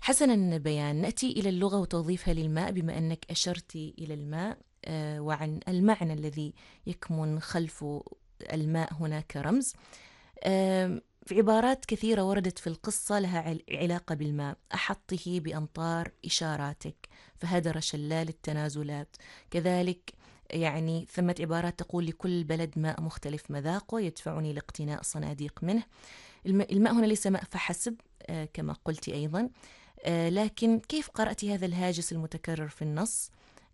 حسنا بيان، نأتي إلى اللغة وتوظيفها للماء بما أنك أشرت إلى الماء وعن المعنى الذي يكمن خلف الماء هنا كرمز. في عبارات كثيرة وردت في القصة لها علاقة بالماء: أحطه بأمطار إشاراتك، فهدر شلال التنازلات. كذلك يعني ثمة عبارات تقول: لكل بلد ماء مختلف مذاقه يدفعني لاقتناء صناديق منه. الماء هنا ليس ماء فحسب كما قلت أيضا، لكن كيف قرأت هذا الهاجس المتكرر في النص؟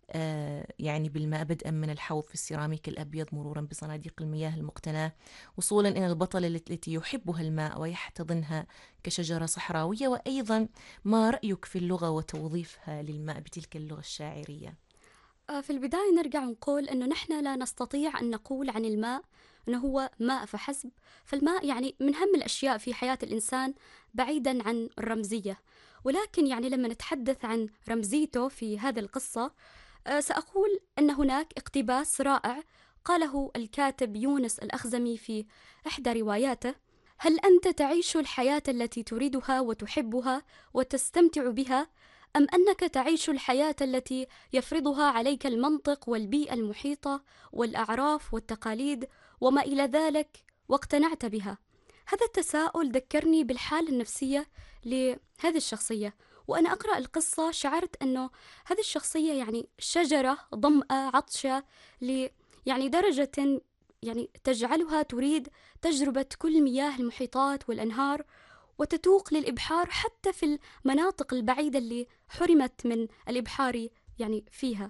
يعني بالماء، بدءا من الحوض في السيراميك الأبيض، مرورا بصناديق المياه المقتناة، وصولا إلى البطلة التي يحبها الماء ويحتضنها كشجرة صحراوية. وأيضا ما رأيك في اللغة وتوظيفها للماء بتلك اللغة الشاعرية؟ في البداية نرجع ونقول أنه نحن لا نستطيع أن نقول عن الماء أنه هو ماء فحسب. فالماء يعني من أهم الأشياء في حياة الإنسان بعيدا عن الرمزية. ولكن يعني لما نتحدث عن رمزيته في هذه القصة، سأقول أن هناك اقتباس رائع قاله الكاتب يونس الأخزمي في إحدى رواياته: هل أنت تعيش الحياة التي تريدها وتحبها وتستمتع بها، أم أنك تعيش الحياة التي يفرضها عليك المنطق والبيئة المحيطة والأعراف والتقاليد وما إلى ذلك واقتنعت بها؟ هذا التساؤل ذكرني بالحالة النفسية لهذه الشخصية. وأنا أقرأ القصة شعرت أنه هذه الشخصية يعني شجرة ضمأة عطشة يعني درجة يعني تجعلها تريد تجربة كل مياه المحيطات والأنهار، وتتوق للإبحار حتى في المناطق البعيدة اللي حرمت من الإبحار يعني فيها،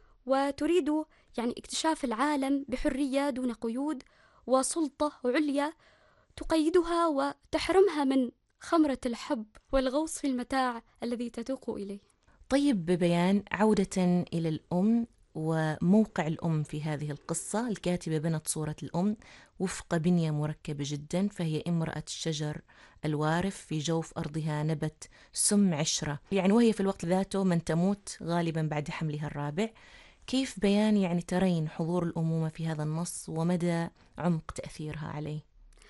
وتريد يعني اكتشاف العالم بحرية دون قيود وسلطة عليا تقيدها وتحرمها من خمرة الحب والغوص في المتاع الذي تتوق إليه. طيب ببيان، عودة إلى الأم وموقع الأم في هذه القصة، الكاتبة بنت صورة الأم وفق بنية مركبة جدا، فهي امرأة الشجر الوارف في جوف أرضها نبت سم عشرة، يعني وهي في الوقت ذاته من تموت غالبا بعد حملها الرابع. كيف بيان يعني ترين حضور الأمومة في هذا النص ومدى عمق تأثيرها عليه؟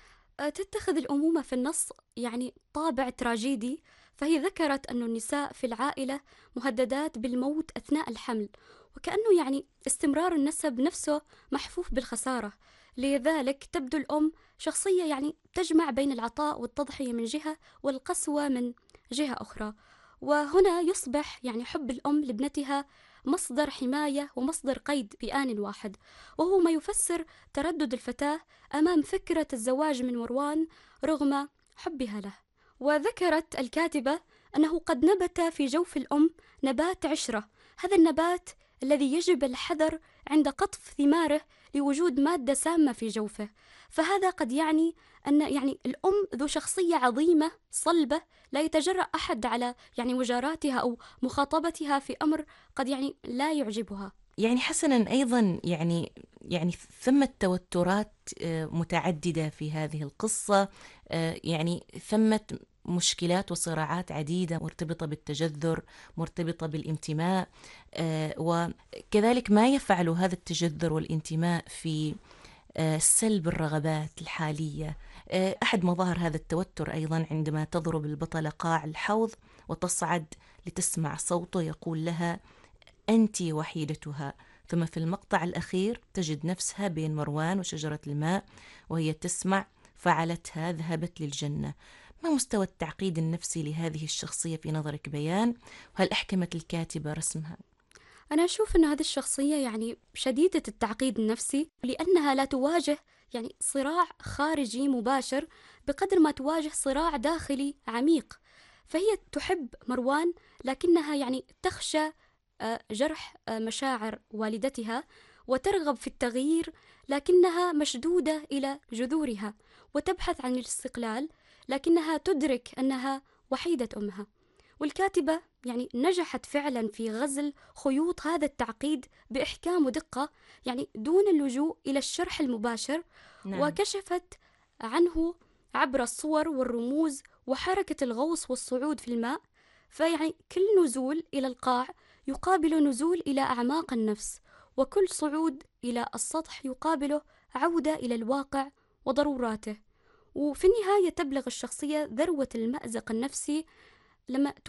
تتخذ الأمومة في النص يعني طابع تراجيدي، فهي ذكرت أن النساء في العائلة مهددات بالموت أثناء الحمل، وكأنه يعني استمرار النسب نفسه محفوف بالخسارة. لذلك تبدو الأم شخصية يعني تجمع بين العطاء والتضحية من جهة والقسوة من جهة أخرى. وهنا يصبح يعني حب الأم لابنتها مصدر حماية ومصدر قيد بآن واحد، وهو ما يفسر تردد الفتاة أمام فكرة الزواج من مروان رغم حبها له. وذكرت الكاتبة أنه قد نبت في جوف الأم نبات عشرة، هذا النبات الذي يجب الحذر عند قطف ثماره لوجود مادة سامة في جوفه. فهذا قد يعني أن يعني الأم ذو شخصية عظيمة صلبة، لا يتجرأ أحد على يعني مجاراتها أو مخاطبتها في أمر قد يعني لا يعجبها. يعني حسنا أيضا يعني ثمة توترات متعددة في هذه القصة، يعني ثمة مشكلات وصراعات عديدة مرتبطة بالتجذر، مرتبطة بالانتماء، وكذلك ما يفعل هذا التجذر والانتماء في سلب الرغبات الحالية. أحد مظاهر هذا التوتر أيضا عندما تضرب البطلة قاع الحوض وتصعد لتسمع صوته يقول لها: أنت وحيدتها. ثم في المقطع الأخير تجد نفسها بين مروان وشجرة الماء وهي تسمع: فعلتها ذهبت للجنة. ما مستوى التعقيد النفسي لهذه الشخصية في نظرك بيان؟ وهل أحكمت الكاتبة رسمها؟ أنا أشوف أن هذه الشخصية يعني شديدة التعقيد النفسي، لأنها لا تواجه يعني صراع خارجي مباشر بقدر ما تواجه صراع داخلي عميق. فهي تحب مروان، لكنها يعني تخشى جرح مشاعر والدتها، وترغب في التغيير لكنها مشدودة إلى جذورها، وتبحث عن الاستقلال لكنها تدرك أنها وحيدة أمها. والكاتبة يعني نجحت فعلا في غزل خيوط هذا التعقيد بإحكام ودقة، يعني دون اللجوء إلى الشرح المباشر، نعم. وكشفت عنه عبر الصور والرموز وحركة الغوص والصعود في الماء. فيعني كل نزول إلى القاع يقابل نزول إلى أعماق النفس، وكل صعود إلى السطح يقابله عودة إلى الواقع وضروراته. وفي النهاية تبلغ الشخصية ذروة المأزق النفسي لما